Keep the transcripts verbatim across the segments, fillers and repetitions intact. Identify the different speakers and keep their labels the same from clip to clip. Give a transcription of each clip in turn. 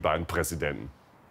Speaker 1: beiden Präsidenten?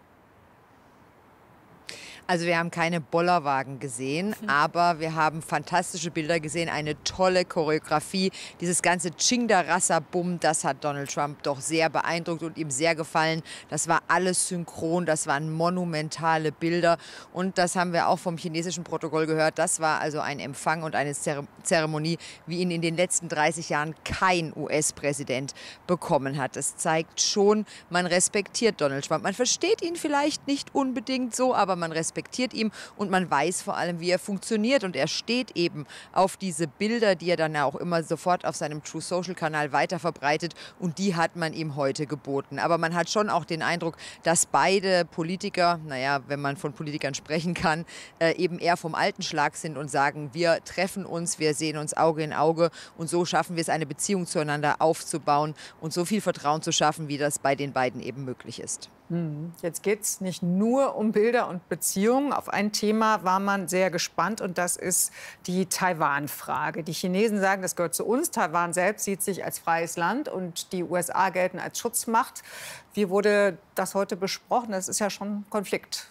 Speaker 2: Also wir haben keine Bollerwagen gesehen, aber wir haben fantastische Bilder gesehen, eine tolle Choreografie. Dieses ganze Chingda-Rassa-Bum, das hat Donald Trump doch sehr beeindruckt und ihm sehr gefallen. Das war alles synchron, das waren monumentale Bilder und das haben wir auch vom chinesischen Protokoll gehört. Das war also ein Empfang und eine Zeremonie, wie ihn in den letzten dreißig Jahren kein U S-Präsident bekommen hat. Das zeigt schon, man respektiert Donald Trump. Man versteht ihn vielleicht nicht unbedingt so, aber man respektiert ihm und man weiß vor allem, wie er funktioniert. Und er steht eben auf diese Bilder, die er dann auch immer sofort auf seinem True Social Kanal weiterverbreitet. Und die hat man ihm heute geboten. Aber man hat schon auch den Eindruck, dass beide Politiker, naja, wenn man von Politikern sprechen kann, äh, eben eher vom alten Schlag sind und sagen, wir treffen uns, wir sehen uns Auge in Auge. Und so schaffen wir es, eine Beziehung zueinander aufzubauen und so viel Vertrauen zu schaffen, wie das bei den beiden eben möglich ist.
Speaker 3: Jetzt geht es nicht nur um Bilder und Beziehungen. Auf ein Thema war man sehr gespannt, und das ist die Taiwan-Frage. Die Chinesen sagen, das gehört zu uns. Taiwan selbst sieht sich als freies Land und die U S A gelten als Schutzmacht. Wie wurde das heute besprochen? Das ist ja schon ein Konflikt.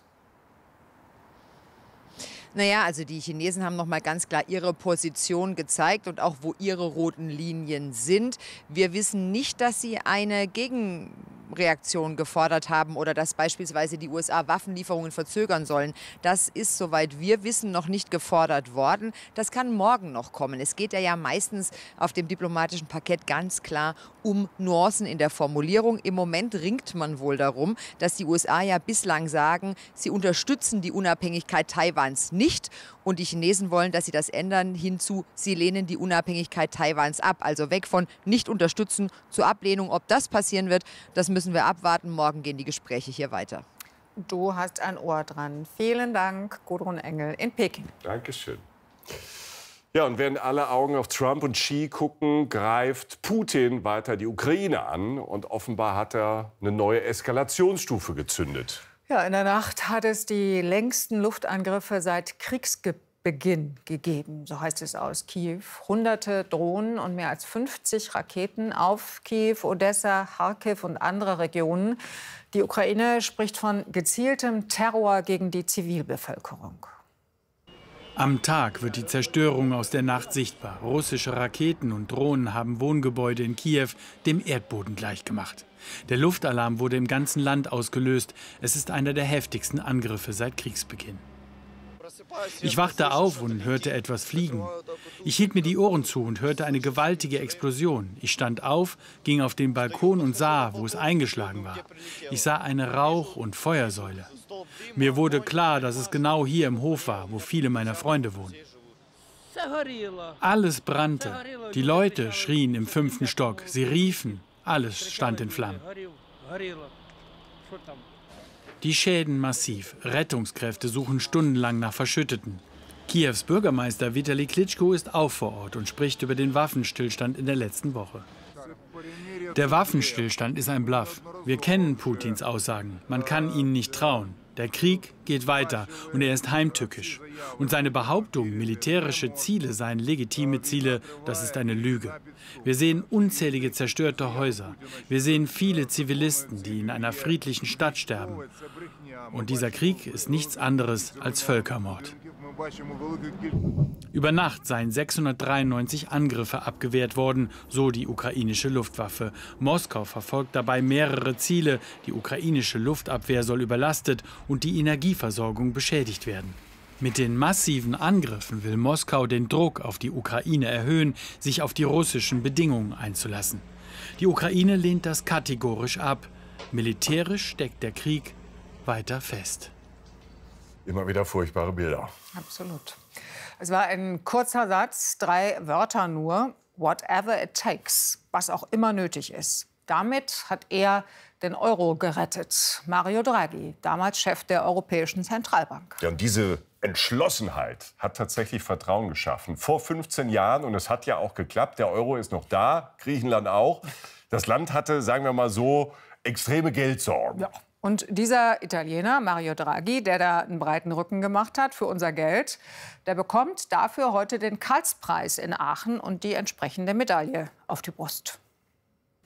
Speaker 2: Naja, also die Chinesen haben noch mal ganz klar ihre Position gezeigt und auch, wo ihre roten Linien sind. Wir wissen nicht, dass sie eine Gegenreaktion gefordert haben oder dass beispielsweise die U S A Waffenlieferungen verzögern sollen. Das ist, soweit wir wissen, noch nicht gefordert worden. Das kann morgen noch kommen. Es geht ja, ja meistens auf dem diplomatischen Parkett ganz klar um Nuancen in der Formulierung. Im Moment ringt man wohl darum, dass die U S A ja bislang sagen, sie unterstützen die Unabhängigkeit Taiwans nicht. Und die Chinesen wollen, dass sie das ändern, hinzu, sie lehnen die Unabhängigkeit Taiwans ab. Also weg von nicht unterstützen zur Ablehnung. Ob das passieren wird, das müssen wir abwarten. Morgen gehen die Gespräche hier weiter.
Speaker 3: Du hast ein Ohr dran. Vielen Dank, Gudrun Engel in Peking.
Speaker 1: Dankeschön. Ja, und während alle Augen auf Trump und Xi gucken, greift Putin weiter die Ukraine an. Und offenbar hat er eine neue Eskalationsstufe gezündet.
Speaker 3: Ja, in der Nacht hat es die längsten Luftangriffe seit Kriegsbeginn gegeben, so heißt es aus Kiew. Hunderte Drohnen und mehr als fünfzig Raketen auf Kiew, Odessa, Kharkiv und andere Regionen. Die Ukraine spricht von gezieltem Terror gegen die Zivilbevölkerung.
Speaker 4: Am Tag wird die Zerstörung aus der Nacht sichtbar. Russische Raketen und Drohnen haben Wohngebäude in Kiew dem Erdboden gleichgemacht. Der Luftalarm wurde im ganzen Land ausgelöst. Es ist einer der heftigsten Angriffe seit Kriegsbeginn. Ich wachte auf und hörte etwas fliegen. Ich hielt mir die Ohren zu und hörte eine gewaltige Explosion. Ich stand auf, ging auf den Balkon und sah, wo es eingeschlagen war. Ich sah eine Rauch- und Feuersäule. Mir wurde klar, dass es genau hier im Hof war, wo viele meiner Freunde wohnen. Alles brannte. Die Leute schrien im fünften Stock. Sie riefen. Alles stand in Flammen. Die Schäden massiv. Rettungskräfte suchen stundenlang nach Verschütteten. Kiews Bürgermeister Vitali Klitschko ist auch vor Ort und spricht über den Waffenstillstand in der letzten Woche. Der Waffenstillstand ist ein Bluff. Wir kennen Putins Aussagen. Man kann ihnen nicht trauen. Der Krieg geht weiter und er ist heimtückisch. Und seine Behauptung, militärische Ziele seien legitime Ziele, das ist eine Lüge. Wir sehen unzählige zerstörte Häuser. Wir sehen viele Zivilisten, die in einer friedlichen Stadt sterben. Und dieser Krieg ist nichts anderes als Völkermord. Über Nacht seien sechshundertdreiundneunzig Angriffe abgewehrt worden, so die ukrainische Luftwaffe. Moskau verfolgt dabei mehrere Ziele. Die ukrainische Luftabwehr soll überlastet und die Energieversorgung beschädigt werden. Mit den massiven Angriffen will Moskau den Druck auf die Ukraine erhöhen, sich auf die russischen Bedingungen einzulassen. Die Ukraine lehnt das kategorisch ab. Militärisch steckt der Krieg weiter fest.
Speaker 1: Immer wieder furchtbare Bilder.
Speaker 3: Absolut. Es war ein kurzer Satz, drei Wörter nur. Whatever it takes, was auch immer nötig ist. Damit hat er den Euro gerettet. Mario Draghi, damals Chef der Europäischen Zentralbank.
Speaker 1: Ja, und diese Entschlossenheit hat tatsächlich Vertrauen geschaffen. Vor fünfzehn Jahren, und es hat ja auch geklappt, der Euro ist noch da, Griechenland auch. Das Land hatte, sagen wir mal so, extreme Geldsorgen.
Speaker 3: Ja. Und dieser Italiener, Mario Draghi, der da einen breiten Rücken gemacht hat für unser Geld, der bekommt dafür heute den Karlspreis in Aachen und die entsprechende Medaille auf die Brust.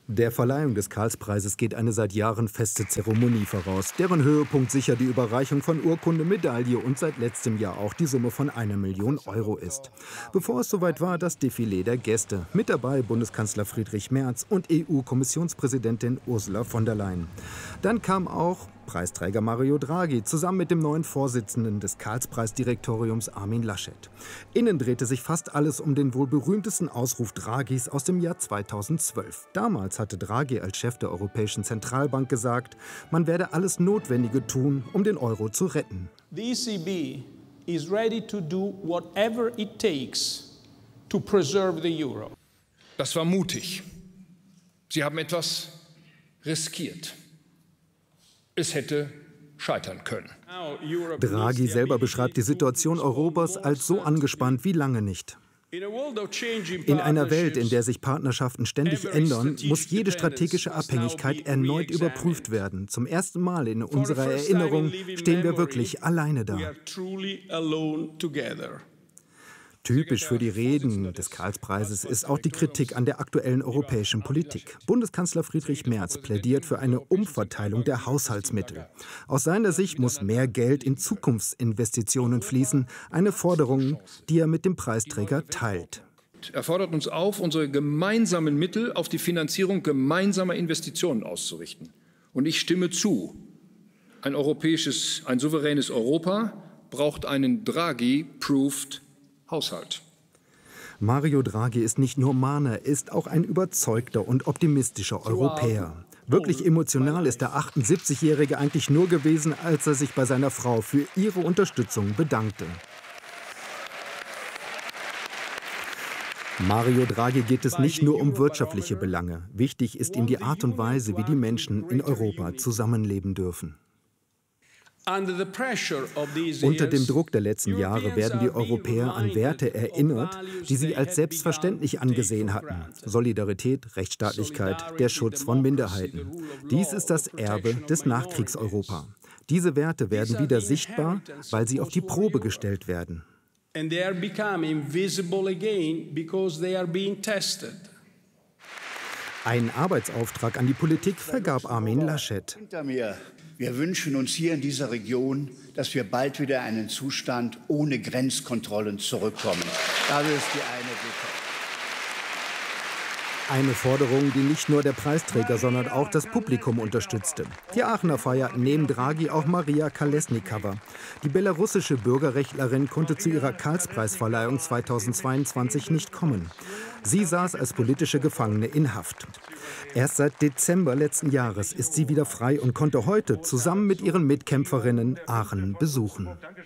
Speaker 5: Der Verleihung des Karlspreises geht eine seit Jahren feste Zeremonie voraus, deren Höhepunkt sicher die Überreichung von Urkunde, Medaille und seit letztem Jahr auch die Summe von einer Million Euro ist. Bevor es soweit war, das Defilé der Gäste. Mit dabei Bundeskanzler Friedrich Merz und E U-Kommissionspräsidentin Ursula von der Leyen. Dann kam auch Preisträger Mario Draghi zusammen mit dem neuen Vorsitzenden des Karlspreisdirektoriums Armin Laschet. Innen drehte sich fast alles um den wohl berühmtesten Ausruf Draghis aus dem Jahr zweitausendzwölf. Damals hatte Draghi als Chef der Europäischen Zentralbank gesagt, man werde alles Notwendige tun, um den Euro zu retten.
Speaker 6: The E C B is ready to do whatever it takes to preserve the euro.
Speaker 7: Das war mutig. Sie haben etwas riskiert. Es hätte scheitern können.
Speaker 5: Draghi selber beschreibt die Situation Europas als so angespannt wie lange nicht. In einer Welt, in der sich Partnerschaften ständig ändern, muss jede strategische Abhängigkeit erneut überprüft werden. Zum ersten Mal in unserer Erinnerung stehen wir wirklich alleine da. Typisch für die Reden des Karlspreises ist auch die Kritik an der aktuellen europäischen Politik. Bundeskanzler Friedrich Merz plädiert für eine Umverteilung der Haushaltsmittel. Aus seiner Sicht muss mehr Geld in Zukunftsinvestitionen fließen, eine Forderung, die er mit dem Preisträger teilt.
Speaker 7: Er fordert uns auf, unsere gemeinsamen Mittel auf die Finanzierung gemeinsamer Investitionen auszurichten. Und ich stimme zu. Ein europäisches, ein souveränes Europa braucht einen Draghi-proofed Haushalt.
Speaker 5: Mario Draghi ist nicht nur Mahner, er ist auch ein überzeugter und optimistischer Europäer. Wirklich emotional ist der achtundsiebzigjährige eigentlich nur gewesen, als er sich bei seiner Frau für ihre Unterstützung bedankte. Mario Draghi geht es nicht nur um wirtschaftliche Belange. Wichtig ist ihm die Art und Weise, wie die Menschen in Europa zusammenleben dürfen. Unter dem Druck der letzten Jahre werden die Europäer an Werte erinnert, die sie als selbstverständlich angesehen hatten. Solidarität, Rechtsstaatlichkeit, der Schutz von Minderheiten. Dies ist das Erbe des Nachkriegseuropa. Diese Werte werden wieder sichtbar, weil sie auf die Probe gestellt werden. Einen Arbeitsauftrag an die Politik vergab Armin Laschet.
Speaker 8: Wir wünschen uns hier in dieser Region, dass wir bald wieder in einen Zustand ohne Grenzkontrollen zurückkommen. Das ist die eine Bitte.
Speaker 5: Eine Forderung, die nicht nur der Preisträger, sondern auch das Publikum unterstützte. Die Aachener feierten neben Draghi auch Maria Kolesnikova. Die belarussische Bürgerrechtlerin konnte zu ihrer Karlspreisverleihung zweitausendzweiundzwanzig nicht kommen. Sie saß als politische Gefangene in Haft. Erst seit Dezember letzten Jahres ist sie wieder frei und konnte heute zusammen mit ihren Mitkämpferinnen Aachen besuchen.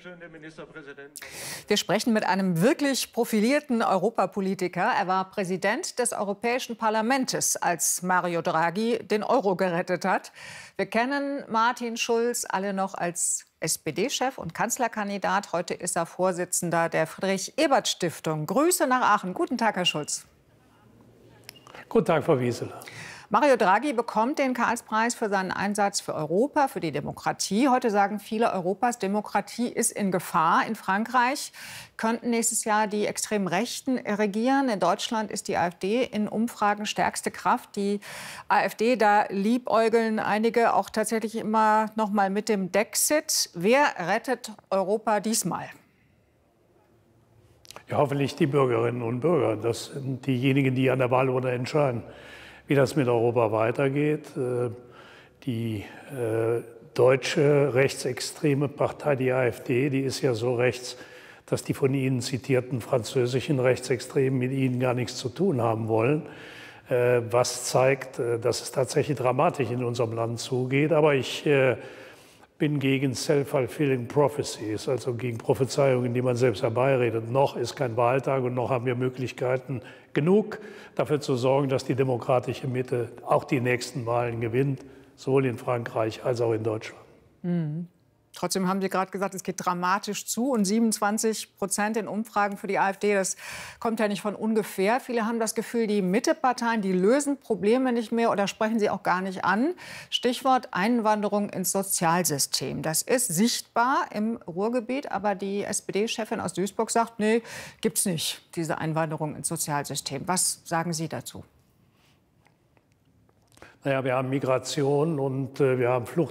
Speaker 3: Wir sprechen mit einem wirklich profilierten Europapolitiker. Er war Präsident des Europäischen Parlaments, als Mario Draghi den Euro gerettet hat. Wir kennen Martin Schulz alle noch als S P D-Chef und Kanzlerkandidat. Heute ist er Vorsitzender der Friedrich-Ebert-Stiftung. Grüße nach Aachen. Guten Tag, Herr Schulz.
Speaker 9: Guten Tag, Frau Wieseler.
Speaker 3: Mario Draghi bekommt den Karlspreis für seinen Einsatz für Europa, für die Demokratie. Heute sagen viele Europas, Demokratie ist in Gefahr. In Frankreich könnten nächstes Jahr die extrem Rechten regieren. In Deutschland ist die AfD in Umfragen stärkste Kraft. Die AfD, da liebäugeln einige auch tatsächlich immer noch mal mit dem Dexit. Wer rettet Europa diesmal?
Speaker 9: Ja, hoffentlich die Bürgerinnen und Bürger. Das sind diejenigen, die an der Wahlurne entscheiden, wie das mit Europa weitergeht. Die deutsche rechtsextreme Partei, die AfD, die ist ja so rechts, dass die von Ihnen zitierten französischen Rechtsextremen mit Ihnen gar nichts zu tun haben wollen. Was zeigt, dass es tatsächlich dramatisch in unserem Land zugeht. Aber ich bin gegen self-fulfilling prophecies, also gegen Prophezeiungen, die man selbst herbeiredet. Noch ist kein Wahltag und noch haben wir Möglichkeiten genug, dafür zu sorgen, dass die demokratische Mitte auch die nächsten Wahlen gewinnt, sowohl in Frankreich als auch in Deutschland.
Speaker 3: Mhm. Trotzdem haben Sie gerade gesagt, es geht dramatisch zu. Und siebenundzwanzig Prozent in Umfragen für die AfD, das kommt ja nicht von ungefähr. Viele haben das Gefühl, die Mitteparteien, die lösen Probleme nicht mehr oder sprechen sie auch gar nicht an. Stichwort Einwanderung ins Sozialsystem. Das ist sichtbar im Ruhrgebiet, aber die S P D-Chefin aus Duisburg sagt, nee, gibt's nicht, diese Einwanderung ins Sozialsystem. Was sagen Sie dazu?
Speaker 9: Naja, wir haben Migration und äh, wir haben Flucht